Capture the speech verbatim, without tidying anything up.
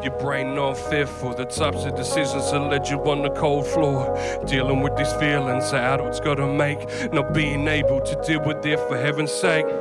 Your brain non-fearful, the types of decisions that led you on the cold floor. Dealing with these feelings that adults gotta make, not being able to deal with it for heaven's sake.